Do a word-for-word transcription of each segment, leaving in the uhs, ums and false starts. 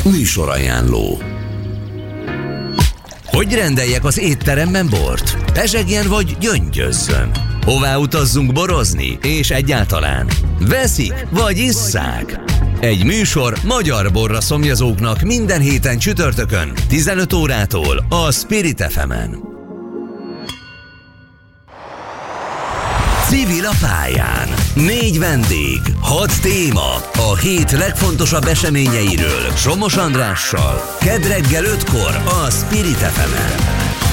Műsorajánló. Hogy rendeljek az étteremben bort? Pezsegjen vagy gyöngyözzön? Hová utazzunk borozni? És egyáltalán veszik vagy isszák? Egy műsor magyar borra szomjazóknak minden héten csütörtökön tizenöt órától a Spirit ef emen. Civil a pályán. Négy vendég, hat téma, a hét legfontosabb eseményeiről Somos Andrással. Kedd reggel ötkor a Spirit ef emen.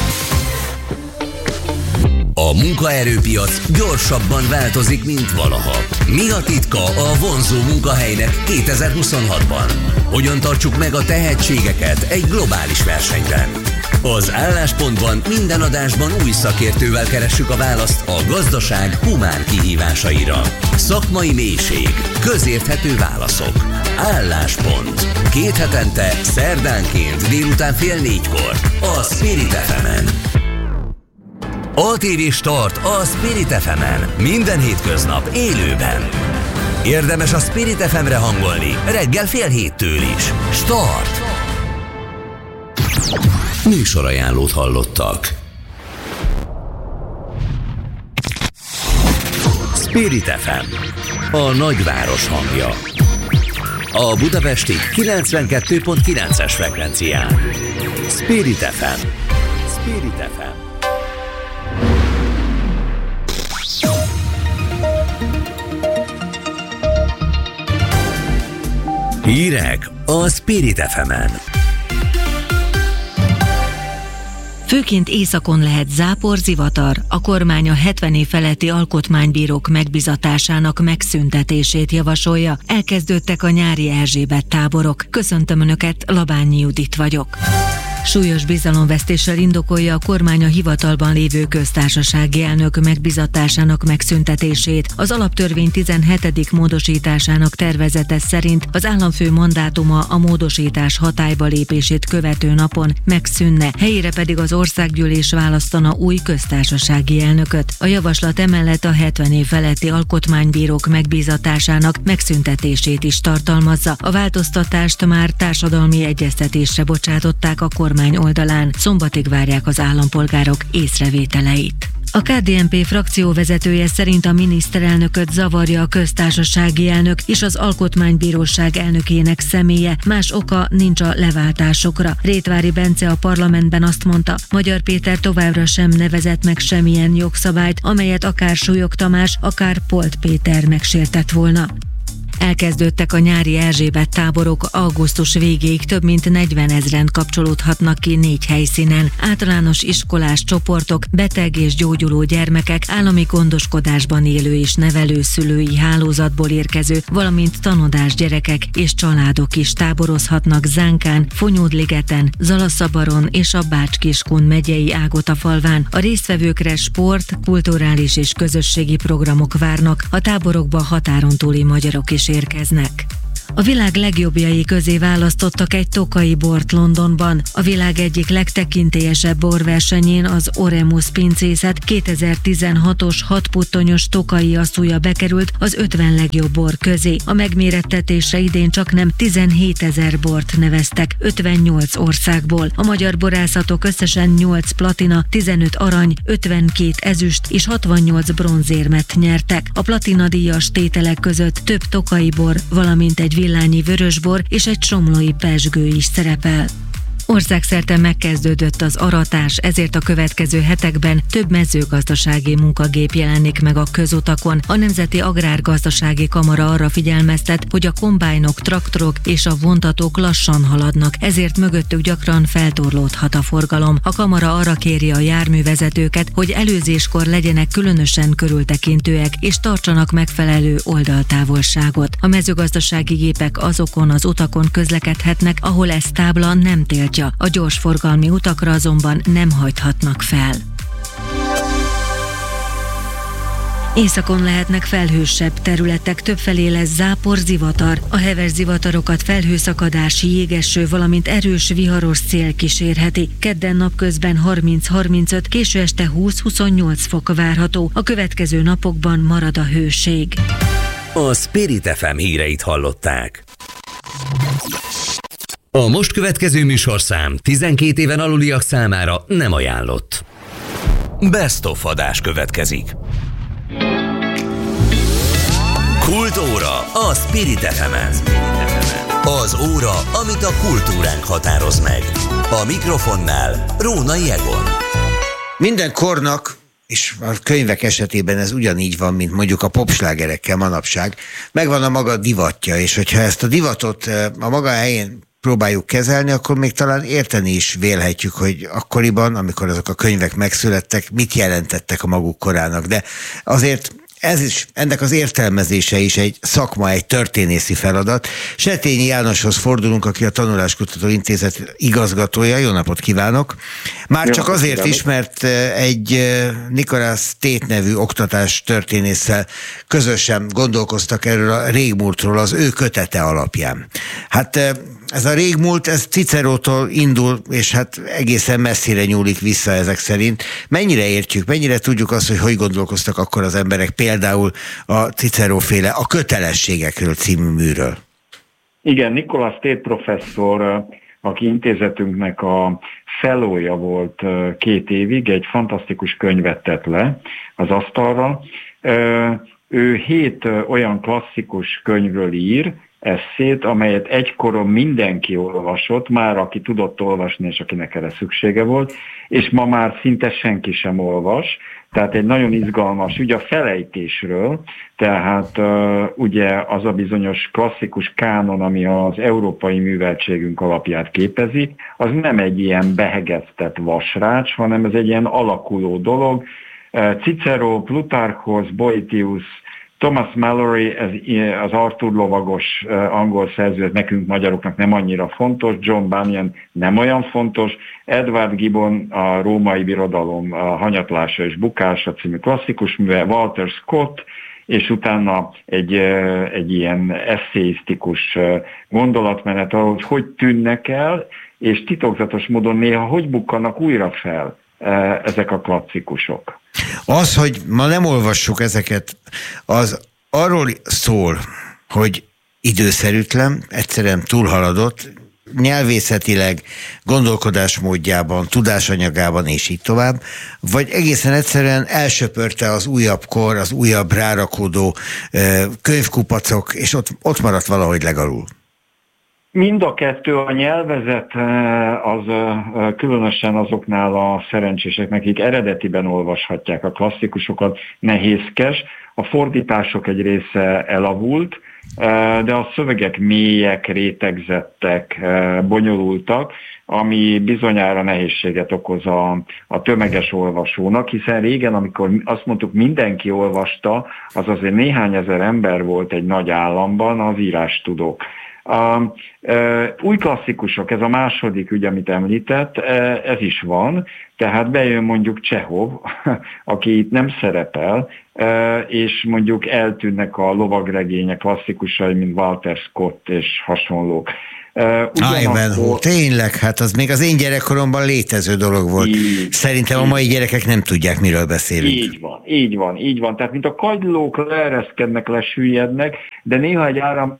A munkaerőpiac gyorsabban változik, mint valaha. Mi a titka a vonzó munkahelynek kétezer-huszonhatban? Hogyan tartsuk meg a tehetségeket egy globális versenyben? Az Álláspontban minden adásban új szakértővel keressük a választ a gazdaság humán kihívásaira. Szakmai mélység, közérthető válaszok. Álláspont. Két hetente, szerdánként délután fél négykor a Spirit ef emen. á té vé Start a Spirit ef emen. Minden hétköznap élőben. Érdemes a Spirit ef emre hangolni reggel fél héttől is. Start! Műsorajánlót hallottak. Spirit ef em, a nagyváros hangja. A budapesti kilencvenkettő pont kilences frekvencián. Spirit ef em. Spirit ef em. Hírek a Spirit ef emen. Főként északon lehet zápor, zivatar. A kormány a hetven év feletti alkotmánybírók megbizatásának megszüntetését javasolja. Elkezdődtek a nyári Erzsébet táborok. Köszöntöm Önöket, Labányi Judit vagyok. Súlyos bizalomvesztéssel indokolja a kormány a hivatalban lévő köztársasági elnök megbizatásának megszüntetését. Az alaptörvény tizenhetedik módosításának tervezete szerint az államfő mandátuma a módosítás hatályba lépését követő napon megszűnne, helyére pedig az országgyűlés választana új köztársasági elnököt. A javaslat emellett a hetven év feletti alkotmánybírók megbízatásának megszüntetését is tartalmazza. A változtatást már társadalmi egyeztetésre bocsátották a kormány oldalán. Szombatig várják az állampolgárok észrevételeit. A ká dé en pé frakcióvezetője szerint a miniszterelnököt zavarja a köztársasági elnök és az alkotmánybíróság elnökének személye, más oka nincs a leváltásokra. Rétvári Bence a parlamentben azt mondta, Magyar Péter továbbra sem nevezett meg semmilyen jogszabályt, amelyet akár Súlyog Tamás, akár Polt Péter megsértett volna. Elkezdődtek a nyári Erzsébet táborok, augusztus végéig több mint negyvenezren kapcsolódhatnak ki négy helyszínen. Általános iskolás csoportok, beteg és gyógyuló gyermekek, állami gondoskodásban élő és nevelőszülői hálózatból érkező, valamint tanodás gyerekek és családok is táborozhatnak Zánkán, Fonyódligeten, Zalaszabaron és a Bács-Kiskun megyei Ágotafalván. A résztvevőkre sport, kulturális és közösségi programok várnak, a táborokba határon túli magyarok is érkeznek. A világ legjobbjai közé választottak egy tokai bort Londonban. A világ egyik legtekintélyesebb borversenyén, az Oremus pincészet kétezer-tizenhatos hatputtonyos tokai asszúja bekerült az ötven legjobb bor közé. A megmérettetésre idén csaknem tizenhétezer bort neveztek ötvennyolc országból. A magyar borászatok összesen nyolc platina, tizenöt arany, ötvenkét ezüst és hatvannyolc bronzérmet nyertek. A platina díjas tételek között több tokai bor, valamint egy villányi vörösbor és egy somlói pezsgő is szerepel. Országszerte megkezdődött az aratás, ezért a következő hetekben több mezőgazdasági munkagép jelenik meg a közutakon. A Nemzeti Agrárgazdasági Kamara arra figyelmeztet, hogy a kombájnok, traktorok és a vontatók lassan haladnak, ezért mögöttük gyakran feltorlódhat a forgalom. A kamara arra kéri a járművezetőket, hogy előzéskor legyenek különösen körültekintőek és tartsanak megfelelő oldaltávolságot. A mezőgazdasági gépek azokon az utakon közlekedhetnek, ahol ez tábla nem tiltja. A gyorsforgalmi utakra azonban nem hajthatnak fel. Északon lehetnek felhősebb területek, többfelé lesz zápor, zivatar. A heves zivatarokat felhőszakadás, jégeső, valamint erős viharos szél kísérheti. Kedden napközben harminc-harmincöt, késő este húsz-huszonnyolc fok várható. A következő napokban marad a hőség. A Spirit ef em híreit hallották. A most következő műsorszám tizenkét éven aluliak számára nem ajánlott. Best of adás következik. Kultúra a Spirit ef emen. Az óra, amit a kultúránk határoz meg. A mikrofonnál Rónai Egon. Minden kornak, és a könyvek esetében ez ugyanígy van, mint mondjuk a popslágerekkel manapság, megvan a maga divatja, és hogyha ezt a divatot a maga helyén próbáljuk kezelni, akkor még talán érteni is vélhetjük, hogy akkoriban, amikor azok a könyvek megszülettek, mit jelentettek a maguk korának. De azért ez is, ennek az értelmezése is egy szakma, egy történészi feladat. Setényi Jánoshoz fordulunk, aki a Tanuláskutató Intézet igazgatója. Jó napot kívánok! Már csak azért is, mert egy Nicholas Tate nevű oktatástörténésszel közösen gondolkoztak erről a régmúltról az ő kötete alapján. Hát ez a régmúlt, ez Cicerótól indul, és hát egészen messzire nyúlik vissza ezek szerint. Mennyire értjük, mennyire tudjuk azt, hogy hogy gondolkoztak akkor az emberek, például a Cicero-féle A kötelességekről című műről? Igen, Nicholas Tate professzor, aki intézetünknek a fellowja volt két évig, egy fantasztikus könyvet tett le az asztalra. Ő hét olyan klasszikus könyvről ír, esszét, amelyet egykoron mindenki olvasott, már aki tudott olvasni, és akinek erre szüksége volt, és ma már szinte senki sem olvas. Tehát egy nagyon izgalmas ügy a felejtésről, tehát uh, ugye az a bizonyos klasszikus kánon, ami az európai műveltségünk alapját képezi, az nem egy ilyen behegeztett vasrács, hanem ez egy ilyen alakuló dolog. Uh, Cicero, Plutarchos, Boethius, Thomas Mallory, ez az Arthur lovagos angol szerző, nekünk magyaroknak nem annyira fontos, John Bunyan nem olyan fontos, Edward Gibbon, a Római Birodalom a hanyatlása és bukása című klasszikus műve, Walter Scott, és utána egy, egy ilyen eszéisztikus gondolatmenet arról, hogy hogy tűnnek el, és titokzatos módon néha hogy bukkanak újra fel ezek a klasszikusok. Az, hogy ma nem olvassuk ezeket, az arról szól, hogy időszerűtlen, egyszerűen túlhaladott, nyelvészetileg, gondolkodásmódjában, tudásanyagában és így tovább, vagy egészen egyszerűen elsöpörte az újabb kor, az újabb rárakódó könyvkupacok, és ott, ott maradt valahogy legalul. Mind a kettő, a nyelvezet az különösen azoknál a szerencséseknek, akik eredetiben olvashatják a klasszikusokat, nehézkes. A fordítások egy része elavult, de a szövegek mélyek, rétegzettek, bonyolultak, ami bizonyára nehézséget okoz a, a tömeges olvasónak, hiszen régen, amikor azt mondtuk, mindenki olvasta, az azért néhány ezer ember volt egy nagy államban, az írástudók. A, e, új klasszikusok, ez a második ügy, amit említett, e, ez is van, tehát bejön mondjuk Csehov, aki itt nem szerepel, e, és mondjuk eltűnnek a lovagregények klasszikusai, mint Walter Scott és hasonlók. E, Ivanhoe, tényleg, hát az még az én gyerekkoromban létező dolog volt. Így, Szerintem így, a mai gyerekek nem tudják, miről beszélünk. Így van, így van, így van. Tehát mint a kagylók leereszkednek, lesüllyednek, de néha egy áram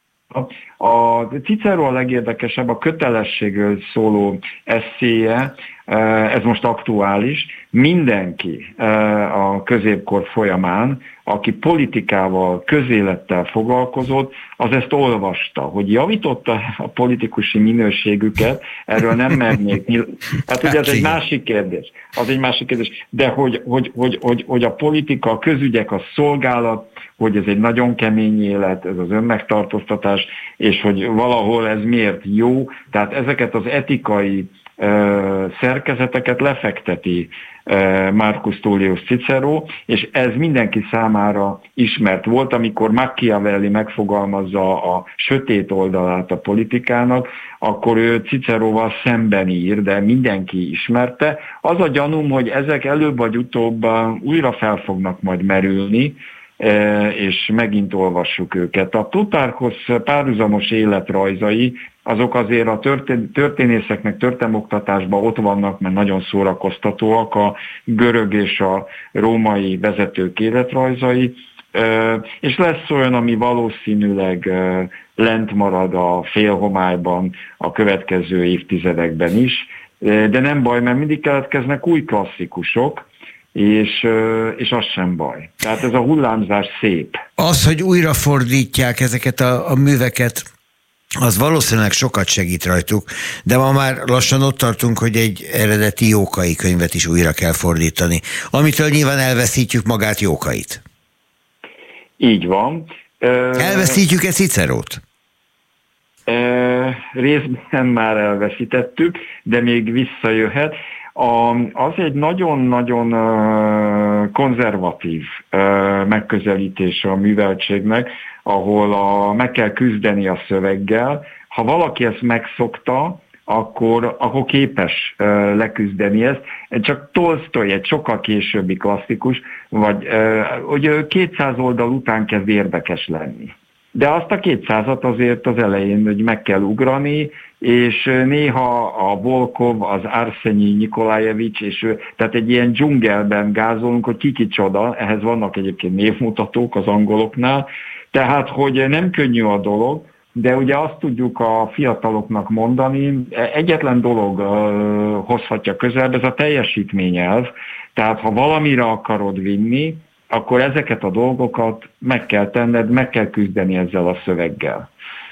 a Cicero a legérdekesebb, a kötelességről szóló esszéje, ez most aktuális, mindenki a középkor folyamán, aki politikával, közélettel foglalkozott, az ezt olvasta, hogy javította a politikusi minőségüket, erről nem mernék nyil... Hát ugye ez egy másik kérdés, az egy másik kérdés, de hogy, hogy, hogy, hogy, hogy a politika, a közügyek, a szolgálat, hogy ez egy nagyon kemény élet, ez az önmegtartóztatás, és hogy valahol ez miért jó, tehát ezeket az etikai szerkezeteket lefekteti Marcus Tullius Cicero, és ez mindenki számára ismert volt, amikor Machiavelli megfogalmazza a sötét oldalát a politikának, akkor ő Ciceroval szemben ír, de mindenki ismerte. Az a gyanúm, hogy ezek előbb vagy utóbb újra fel fognak majd merülni, és megint olvassuk őket. A Plutarchos párhuzamos életrajzai, azok azért a történészeknek történelmoktatásban ott vannak, mert nagyon szórakoztatóak, a görög és a római vezetők életrajzai, És lesz olyan, ami valószínűleg lent marad a félhomályban a következő évtizedekben is, de nem baj, mert mindig keletkeznek új klasszikusok, és, és az sem baj. Tehát ez a hullámzás szép. Az, hogy újrafordítják ezeket a, a műveket, az valószínűleg sokat segít rajtuk, de ma már lassan ott tartunk, hogy egy eredeti Jókai könyvet is újra kell fordítani, amitől nyilván elveszítjük magát Jókait. Így van. Elveszítjük-e Cicerót? Részben már elveszítettük, de még visszajöhet. A, az egy nagyon-nagyon konzervatív megközelítése a műveltségnek, ahol a, meg kell küzdeni a szöveggel. Ha valaki ezt megszokta, akkor, akkor képes uh, leküzdeni ezt. Csak Tolsztoj, egy sokkal későbbi klasszikus, vagy uh, hogy kétszáz oldal után kezd érdekes lenni. De azt a kétszázat azért az elején hogy meg kell ugrani, és néha a Volkov, az Arsenyi Nikolajevics, és ő, tehát egy ilyen dzsungelben gázolunk, hogy ki kicsoda, ehhez vannak egyébként névmutatók az angoloknál, tehát hogy nem könnyű a dolog, de ugye azt tudjuk a fiataloknak mondani, egyetlen dolog uh, hozhatja közelbe, ez a teljesítményelv, tehát ha valamire akarod vinni, akkor ezeket a dolgokat meg kell tenned, meg kell küzdeni ezzel a szöveggel.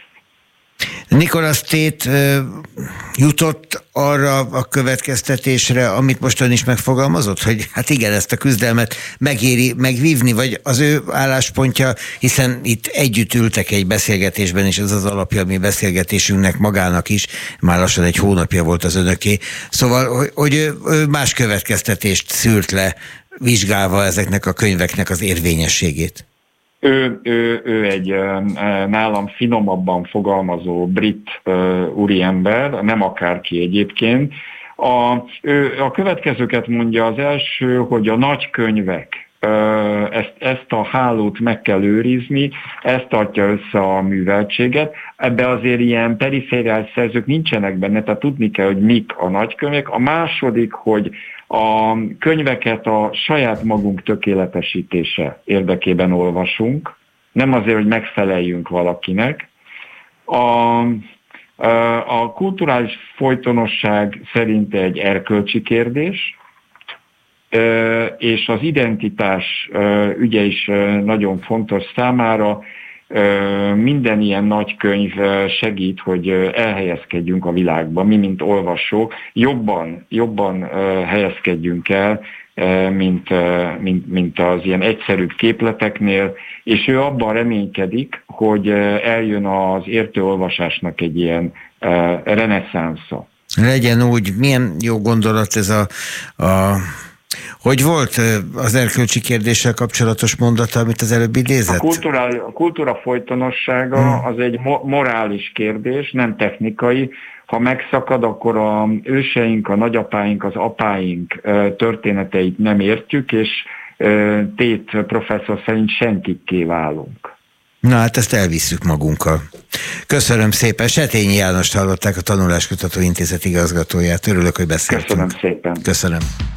Nicholas Tate jutott arra a következtetésre, amit most ön is megfogalmazott, hogy hát igen, ezt a küzdelmet megéri megvívni, vagy az ő álláspontja, hiszen itt együtt ültek egy beszélgetésben, és ez az alapja a mi beszélgetésünknek magának is, már lassan egy hónapja volt az önöké, szóval, hogy, hogy ő, ő más következtetést szűrt le, vizsgálva ezeknek a könyveknek az érvényességét. Ő, ő, ő egy nálam finomabban fogalmazó brit úriember, nem akárki egyébként. A, ő a következőket mondja, az első, hogy a nagy könyvek, ezt, ezt a hálót meg kell őrizni, ezt tartja össze a műveltséget. Ebbe azért ilyen perifériás szerzők nincsenek benne, tehát tudni kell, hogy mik a nagykönyvek. A második, hogy a könyveket a saját magunk tökéletesítése érdekében olvasunk, nem azért, hogy megfeleljünk valakinek. A, a kulturális folytonosság szerint egy erkölcsi kérdés, és az identitás ügye is nagyon fontos számára. Minden ilyen nagy könyv segít, hogy elhelyezkedjünk a világban, mi, mint olvasók, jobban, jobban helyezkedjünk el, mint, mint, mint az ilyen egyszerűbb képleteknél, és ő abban reménykedik, hogy eljön az értőolvasásnak egy ilyen reneszánsza. Legyen úgy, milyen jó gondolat ez a... a... Hogy volt az erkölcsi kérdéssel kapcsolatos mondata, amit az előbb idézett? A kultúra, a kultúra folytonossága az egy morális kérdés, nem technikai. Ha megszakad, akkor a őseink, a nagyapáink, az apáink történeteit nem értjük, és Tate professzor szerint senkikké válunk. Na hát ezt elvisszük magunkkal. Köszönöm szépen. Setényi Jánost hallották, a Tanuláskutató Intézet igazgatóját. Örülök, hogy beszéltünk. Köszönöm szépen. Köszönöm.